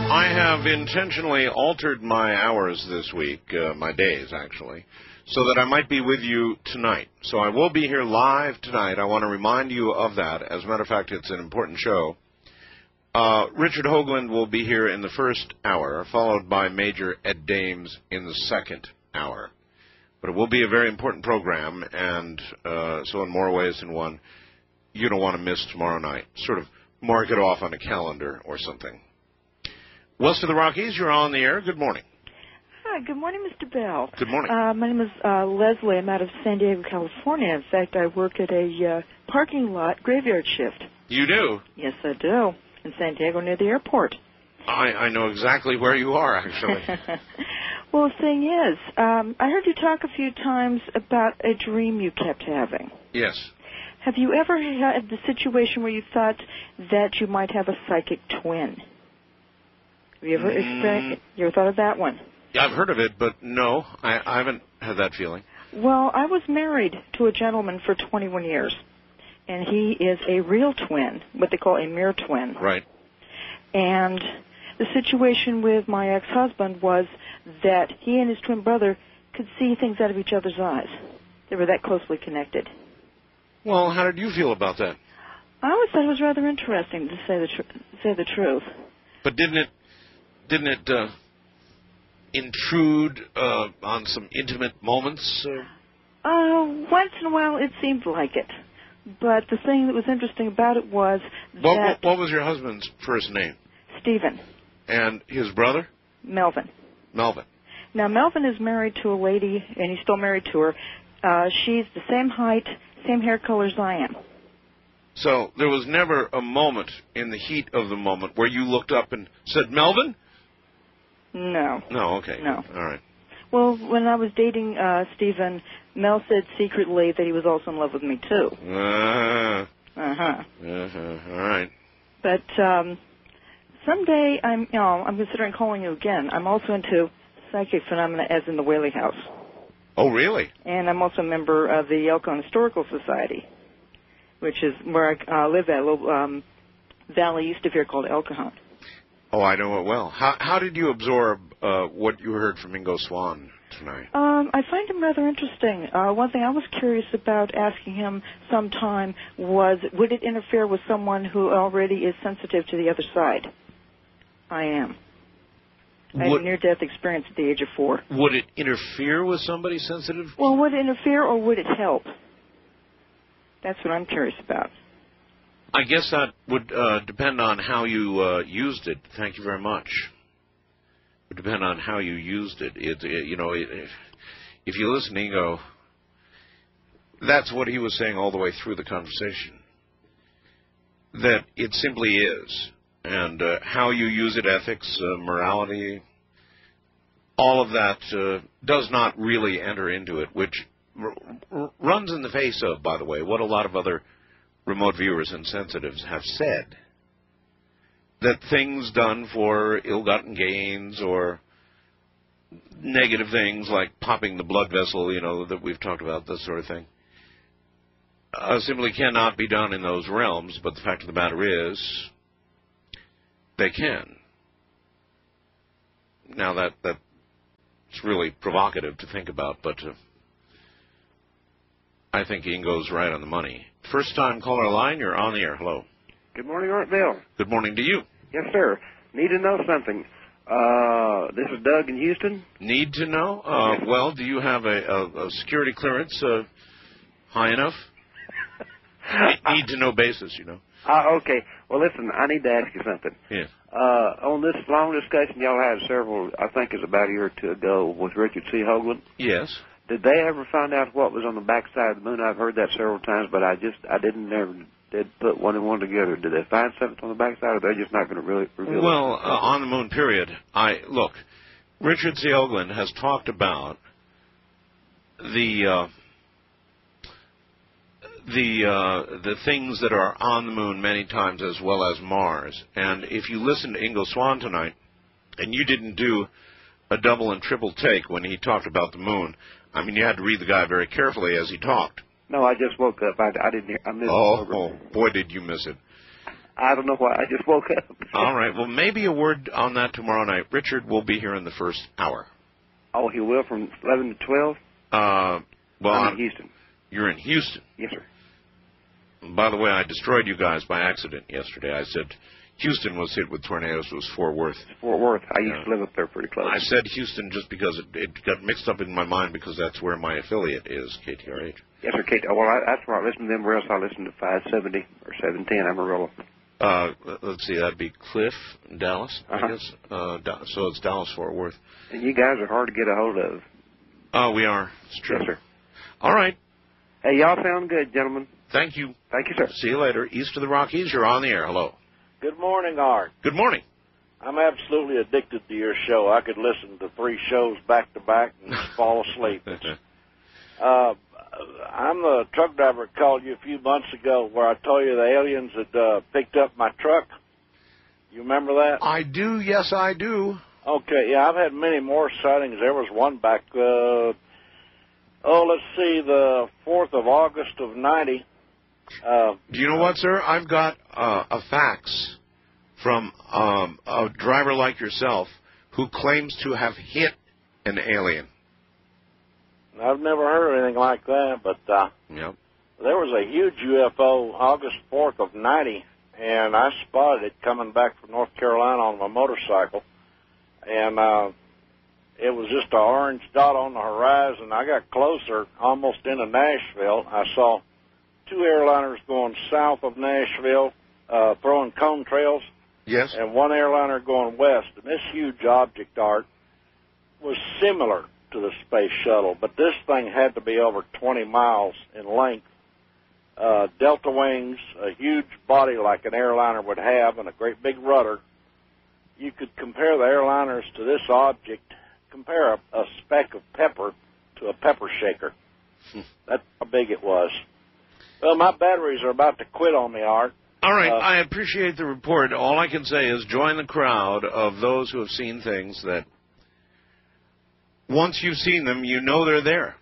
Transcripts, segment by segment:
I have intentionally altered my hours this week, my days actually, so that I might be with you tonight. So I will be here live tonight. I want to remind you of that. As a matter of fact, it's an important show. Richard Hoagland will be here in the first hour, followed by Major Ed Dames in the second hour. But it will be a very important program, and so in more ways than one, you don't want to miss tomorrow night. Sort of mark it off on a calendar or something. West of the Rockies, you're on the air. Good morning. Hi, good morning, Mr. Bell. Good morning. My name is Leslie. I'm out of San Diego, California. In fact, I work at a parking lot graveyard shift. You do? Yes, I do, in San Diego near the airport. I know exactly where you are, actually. Well, the thing is, I heard you talk a few times about a dream you kept having. Yes. Have you ever had the situation where you thought that you might have a psychic twin? Have you ever thought of that one? Yeah, I've heard of it, but no, I haven't had that feeling. Well, I was married to a gentleman for 21 years, and he is a real twin, what they call a mirror twin. Right. And the situation with my ex-husband was that he and his twin brother could see things out of each other's eyes. They were that closely connected. Well, how did you feel about that? I always thought it was rather interesting, to say the truth. But didn't it intrude on some intimate moments? Once in a while it seemed like it. But the thing that was interesting about it was that... What was your husband's first name? Stephen. And his brother? Melvin. Melvin. Now, Melvin is married to a lady, and he's still married to her. She's the same height, same hair color as I am. So there was never a moment in the heat of the moment where you looked up and said, Melvin? No. No, okay. No. All right. Well, when I was dating Stephen, Mel said secretly that he was also in love with me, too. All right. But someday I'm considering calling you again. I'm also into psychic phenomena, as in the Whaley House. Oh, really? And I'm also a member of the Elkhorn Historical Society, which is where I live at, a little valley east of here called El Cajon. Oh, I know it well. How did you absorb what you heard from Ingo Swann tonight? I find him rather interesting. One thing I was curious about asking him sometime was, would it interfere with someone who already is sensitive to the other side? I am. I had a near-death experience at the age of 4. Would it interfere with somebody sensitive? Well, would it interfere or would it help? That's what I'm curious about. I guess that would depend on how you used it. Thank you very much. It would depend on how you used it. If you listen to Ingo, that's what he was saying all the way through the conversation, that it simply is. And how you use it, ethics, morality, all of that does not really enter into it, which runs in the face of, by the way, what a lot of other remote viewers and sensitives have said, that things done for ill-gotten gains or negative things like popping the blood vessel, that we've talked about, this sort of thing, simply cannot be done in those realms. But the fact of the matter is, they can. Now, that's really provocative to think about, but I think Ingo's right on the money. First-time caller line, you're on the air. Hello. Good morning, Art Bill. Good morning to you. Yes, sir. Need to know something. This is Doug in Houston. Need to know? Well, do you have a security clearance high enough? Need to know basis, Okay. Well, listen, I need to ask you something. Yeah. On this long discussion y'all had several, I think it was about a year or two ago, with Richard C. Hoagland. Yes. Did they ever find out what was on the backside of the moon? I've heard that several times, but I did put one and one together. Did they find something on the backside, or they're just not going to really reveal it? Well, on the moon, period. Look, Richard C. Hoagland has talked about the things that are on the moon many times, as well as Mars. And if you listen to Ingo Swann tonight, and you didn't do a double and triple take when he talked about the moon, I mean, you had to read the guy very carefully as he talked. No, I just woke up. I didn't hear. I missed Oh, boy, did you miss it. I don't know why. I just woke up. All right. Well, maybe a word on that tomorrow night. Richard will be here in the first hour. Oh, he will from 11 to 12? Well, I'm in Houston. You're in Houston. Yes, sir. By the way, I destroyed you guys by accident yesterday. I said Houston was hit with tornadoes. It was Fort Worth. Fort Worth. I used to live up there pretty close. I said Houston just because it got mixed up in my mind because that's where my affiliate is, KTRH. Yes, sir, Kate. Well, that's where I listen to them, or else I listen to 570 or 710 Amarillo. Let's see, that'd be Cliff, Dallas, I guess. So it's Dallas, Fort Worth. And you guys are hard to get a hold of. Oh, we are. It's true. Yes, sir. All right. Hey, y'all sound good, gentlemen. Thank you. Thank you, sir. See you later. East of the Rockies, you're on the air. Hello. Good morning, Art. Good morning. I'm absolutely addicted to your show. I could listen to 3 shows back to back and fall asleep. I'm the truck driver that called you a few months ago where I told you the aliens had picked up my truck. You remember that? I do. Yes, I do. Okay, yeah, I've had many more sightings. There was one back, the 4th of August of 90. Do you know what, sir? I've got a fax from a driver like yourself who claims to have hit an alien. I've never heard anything like that, but Yep. There was a huge UFO August 4th of 90, and I spotted it coming back from North Carolina on my motorcycle, and it was just an orange dot on the horizon. I got closer, almost into Nashville. I saw 2 airliners going south of Nashville, throwing cone trails. Yes. And 1 airliner going west. And this huge object, Art, was similar to the space shuttle, but this thing had to be over 20 miles in length. Delta wings, a huge body like an airliner would have, and a great big rudder. You could compare the airliners to this object, compare a speck of pepper to a pepper shaker. That's how big it was. Well, my batteries are about to quit on me, Art. All right, I appreciate the report. All I can say is join the crowd of those who have seen things that once you've seen them, you know they're there.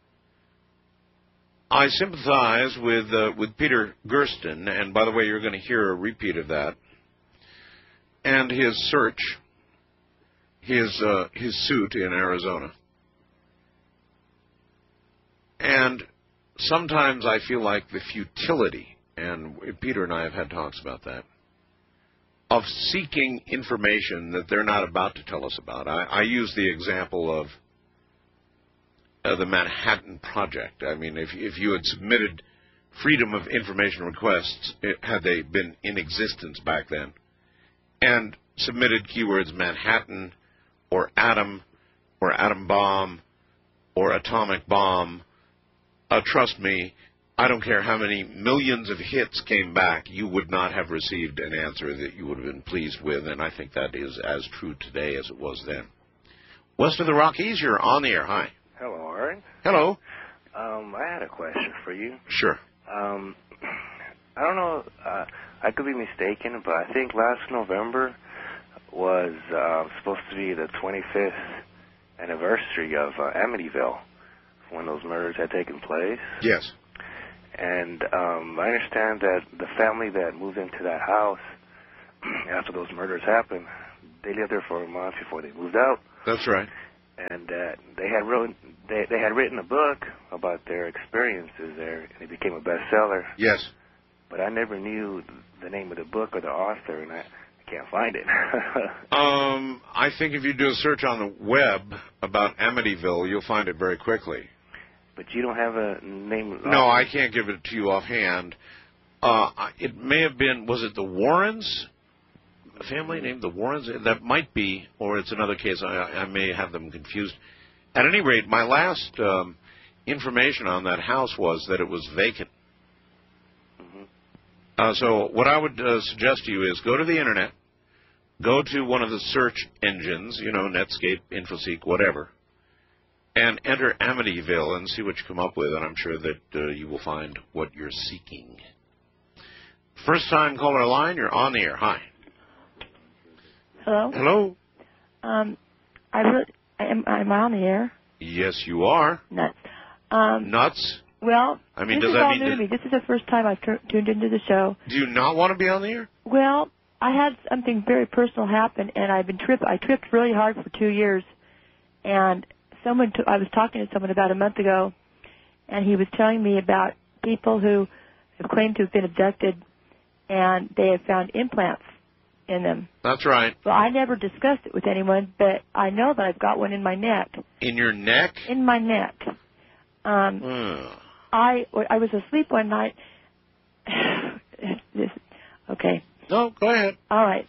I sympathize with Peter Gersten, and by the way, you're going to hear a repeat of that, and his search, his suit in Arizona. And sometimes I feel like the futility, and Peter and I have had talks about that, of seeking information that they're not about to tell us about. I use the example of the Manhattan Project. I mean, if you had submitted Freedom of Information requests, had they been in existence back then, and submitted keywords Manhattan or atom bomb or atomic bomb, trust me, I don't care how many millions of hits came back, you would not have received an answer that you would have been pleased with, and I think that is as true today as it was then. West of the Rockies, you're on the air. Hi. Hello, Art. Hello. I had a question for you. Sure. I don't know, I could be mistaken, but I think last November was supposed to be the 25th anniversary of Amityville, when those murders had taken place. Yes. And I understand that the family that moved into that house after those murders happened, they lived there for a month before they moved out. That's right. And they had written a book about their experiences there, and it became a bestseller. Yes. But I never knew the name of the book or the author, and I can't find it. I think if you do a search on the web about Amityville, you'll find it very quickly. But you don't have a name? No, I can't give it to you offhand. It may have been, was it the Warrens? A family named the Warrens? That might be, or it's another case. I may have them confused. At any rate, my last information on that house was that it was vacant. Mm-hmm. So what I would suggest to you is go to the Internet, go to one of the search engines, Netscape, InfoSeek, whatever, and enter Amityville and see what you come up with, and I'm sure that you will find what you're seeking. First-time caller line, you're on the air. Hi. Hello? Hello? Am I on the air? Yes, you are. Nuts. Nuts? Well, I mean, this does is that all mean new to me. This is the first time I've tuned into the show. Do you not want to be on the air? Well, I had something very personal happen, and I tripped really hard for 2 years. And I was talking to someone about a month ago, and he was telling me about people who have claimed to have been abducted, and they have found implants in them. That's right. Well, I never discussed it with anyone, but I know that I've got one in my neck. In your neck? In my neck. I was asleep one night. Okay. No, go ahead. All right.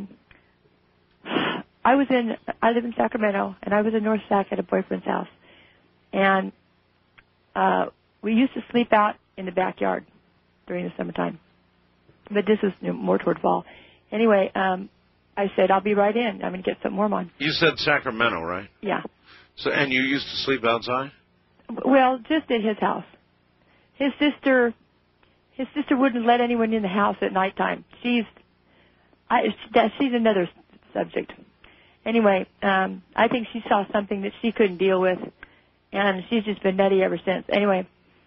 I live in Sacramento, and I was in North Sac at a boyfriend's house. And we used to sleep out in the backyard during the summertime. But this is more toward fall. Anyway, I said, I'll be right in. I'm going to get some warm on. You said Sacramento, right? Yeah. So, and you used to sleep outside? Well, just at his house. His sister wouldn't let anyone in the house at nighttime. She's another subject. Anyway, I think she saw something that she couldn't deal with, and she's just been nutty ever since. Anyway,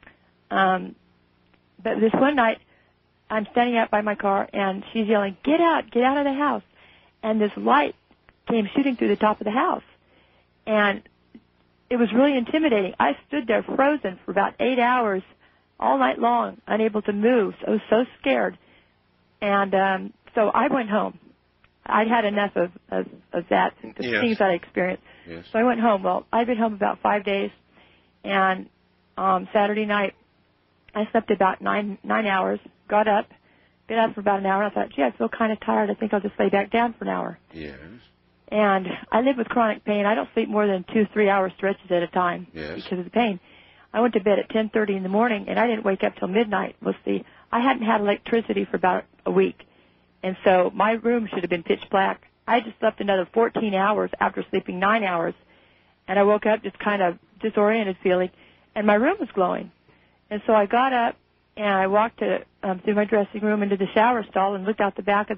but this one night, I'm standing out by my car, and she's yelling, get out of the house. And this light came shooting through the top of the house. And it was really intimidating. I stood there frozen for about 8 hours, all night long, unable to move. I was so scared. And so I went home. I'd had enough of that, the things that I experienced. Yes. So I went home. Well, I'd been home about 5 days. And Saturday night, I slept about nine hours, got up, been up for about an hour, and I thought, gee, I feel kind of tired. I think I'll just lay back down for an hour. Yes. And I live with chronic pain. I don't sleep more than 2-3 hour stretches at a time because of the pain. I went to bed at 10:30 in the morning, and I didn't wake up till midnight. I hadn't had electricity for about a week, and so my room should have been pitch black. I just slept another 14 hours after sleeping 9 hours, and I woke up just kind of disoriented feeling, and my room was glowing. And so I got up, and I walked through my dressing room into the shower stall and looked out the back of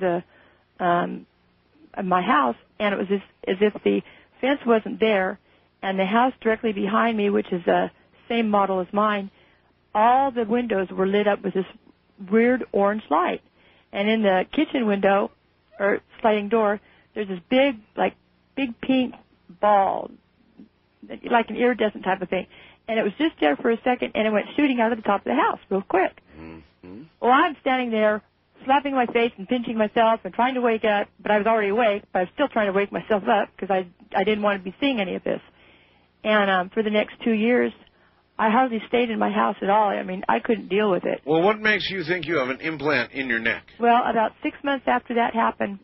my house, and it was as if the fence wasn't there, and the house directly behind me, which is the same model as mine, all the windows were lit up with this weird orange light. And in the kitchen window, or sliding door, there's this big pink ball, like an iridescent type of thing. And it was just there for a second, and it went shooting out of the top of the house real quick. Mm-hmm. Well, I'm standing there, slapping my face and pinching myself and trying to wake up, but I was already awake, but I was still trying to wake myself up because I didn't want to be seeing any of this. And for the next 2 years, I hardly stayed in my house at all. I mean, I couldn't deal with it. Well, what makes you think you have an implant in your neck? Well, about 6 months after that happened,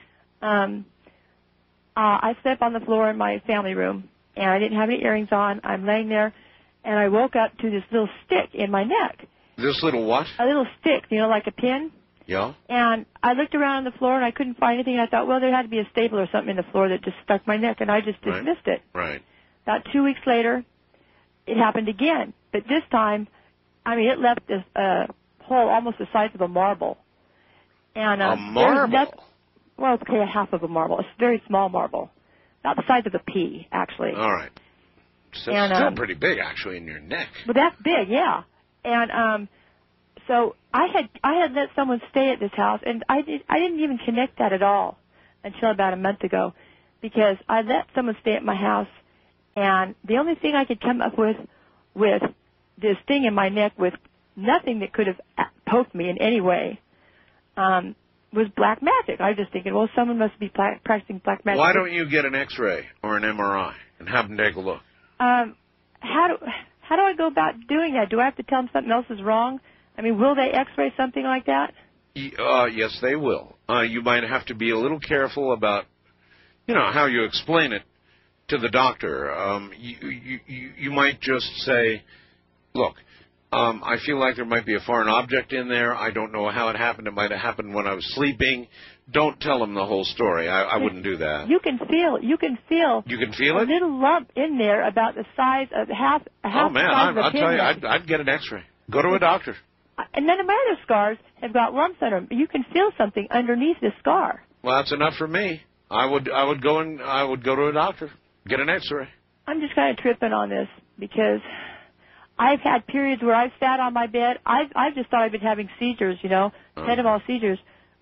I slept on the floor in my family room, and I didn't have any earrings on. I'm laying there, and I woke up to this little stick in my neck. This little what? A little stick, like a pin. Yeah. And I looked around on the floor, and I couldn't find anything. I thought, well, there had to be a staple or something in the floor that just stuck my neck, and I just dismissed it. Right. About 2 weeks later, it happened again. But this time, it left this hole almost the size of a marble. And a marble? Okay, half of a marble. It's a very small marble. About the size of a pea, actually. All right. So it's still pretty big, actually, in your neck. But that's big, yeah. And so I had let someone stay at this house, and I didn't even connect that at all until about a month ago, because I let someone stay at my house, and the only thing I could come up with this thing in my neck with nothing that could have poked me in any way was black magic. I was just thinking, well, someone must be practicing black magic. Why don't you get an X-ray or an MRI and have them take a look? How do I go about doing that? Do I have to tell them something else is wrong? Will they X-ray something like that? Yes, they will. You might have to be a little careful about, how you explain it to the doctor. You might just say, look, I feel like there might be a foreign object in there. I don't know how it happened. It might have happened when I was sleeping. Don't tell them the whole story. I wouldn't do that. You can feel. You can feel it? A little lump in there about the size of half. Oh man, I'll tell you, I'd get an X-ray. Go to a doctor. And none of my other scars have got lumps on them. You can feel something underneath the scar. Well, that's enough for me. I would go to a doctor, get an X-ray. I'm just kind of tripping on this because I've had periods where I've sat on my bed. I've just thought I've been having seizures, Tenable seizures,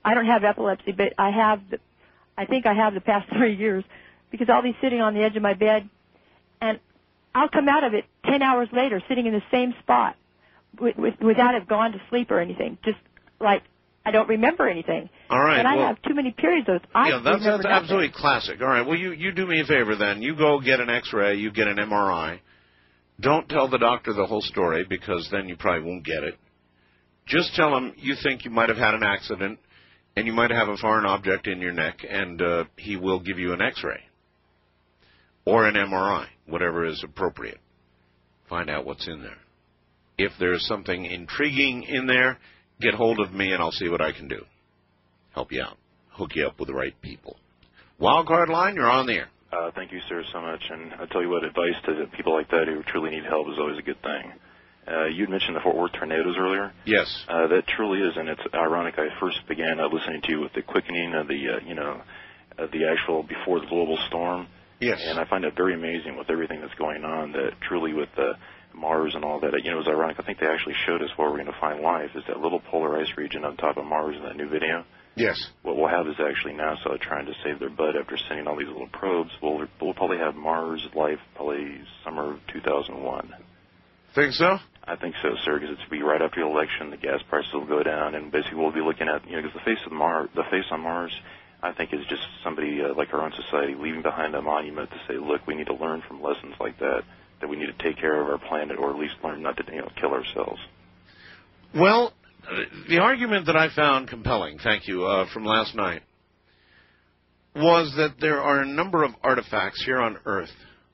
I don't have epilepsy, but I think I have the past 3 years, because I'll be sitting on the edge of my bed, and I'll come out of it 10 hours later, sitting in the same spot, without have gone to sleep or anything. Just like I don't remember anything. All right. And I have too many periods of that's absolutely classic. All right. Well, you do me a favor then. You go get an X-ray. You get an MRI. Don't tell the doctor the whole story, because then you probably won't get it. Just tell him you think you might have had an accident and you might have a foreign object in your neck, and he will give you an X-ray or an MRI, whatever is appropriate. Find out what's in there. If there's something intriguing in there, get hold of me and I'll see what I can do. Help you out. Hook you up with the right people. Wildcard line, you're on the air. Thank you, sir, so much. And I tell you what, advice to people like that who truly need help is always a good thing. You mentioned the Fort Worth tornadoes earlier. Yes. That truly is, and it's ironic. I first began listening to you with the quickening of the actual before the global storm. Yes. And I find that very amazing with everything that's going on, that truly with Mars and all that. It was ironic. I think they actually showed us where we're going to find life is that little polar ice region on top of Mars in that new video. Yes. What we'll have is actually NASA trying to save their butt after sending all these little probes. We'll probably have Mars life probably summer of 2001. Think so? I think so, sir, because it's be right after the election. The gas prices will go down, and basically we'll be looking at, because the face on Mars, I think, is just somebody like our own society leaving behind a monument to say, look, we need to learn from lessons like that we need to take care of our planet, or at least learn not to kill ourselves. Well, the argument that I found compelling, thank you, from last night, was that there are a number of artifacts here on Earth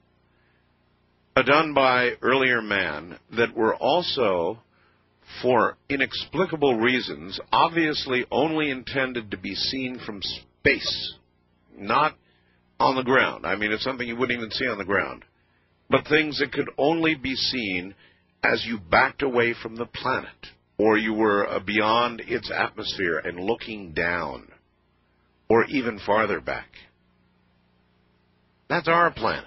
done by earlier man that were also, for inexplicable reasons, obviously only intended to be seen from space, not on the ground. I mean, it's something you wouldn't even see on the ground, but things that could only be seen as you backed away from the planet, or you were beyond its atmosphere and looking down, or even farther back. That's our planet.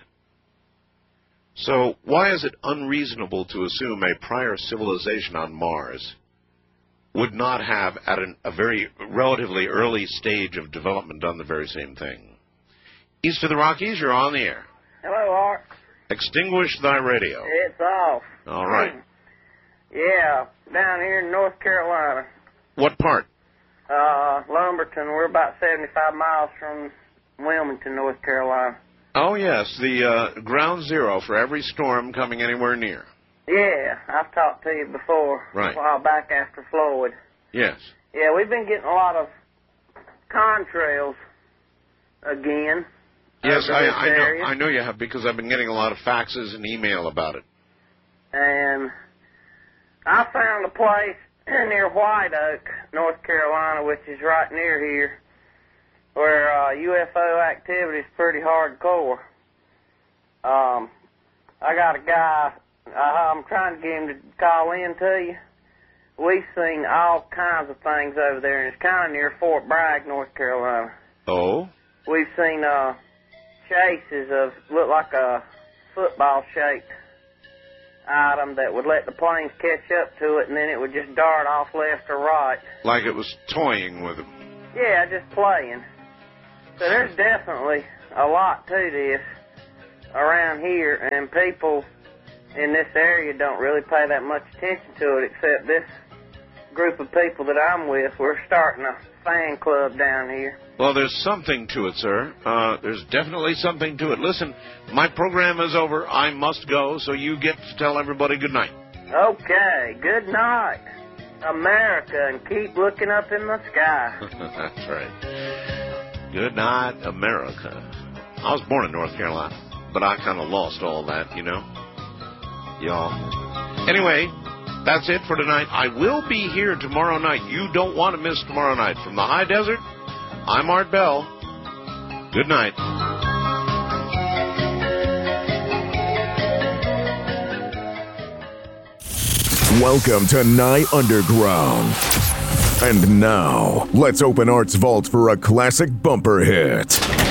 So why is it unreasonable to assume a prior civilization on Mars would not have, at a very relatively early stage of development, done the very same thing? East of the Rockies, you're on the air. Hello, Art. Extinguish thy radio. It's off. All right. Yeah, down here in North Carolina. What part? Lumberton. We're about 75 miles from Wilmington, North Carolina. Oh, yes, the ground zero for every storm coming anywhere near. Yeah, I've talked to you before. Right. A while back after Floyd. Yes. Yeah, we've been getting a lot of contrails again. Yes, I know you have, because I've been getting a lot of faxes and email about it. And I found a place near White Oak, North Carolina, which is right near here, where UFO activity is pretty hardcore. I got a guy, I'm trying to get him to call in to you. We've seen all kinds of things over there, and it's kind of near Fort Bragg, North Carolina. Oh? We've seen chases of, look like a football-shaped item that would let the planes catch up to it, and then it would just dart off left or right. Like it was toying with them. Yeah, just playing. So there's definitely a lot to this around here, and people in this area don't really pay that much attention to it, except this group of people that I'm with. We're starting a fan club down here. Well, there's something to it, sir. There's definitely something to it. Listen, my program is over. I must go, so you get to tell everybody good night. Okay, good night, America, and keep looking up in the sky. That's right. Good night, America. I was born in North Carolina, but I kind of lost all that, you know. Y'all. Anyway, that's it for tonight. I will be here tomorrow night. You don't want to miss tomorrow night. From the high desert, I'm Art Bell. Good night. Welcome to Nye Underground. And now, let's open Art's vault for a classic bumper hit.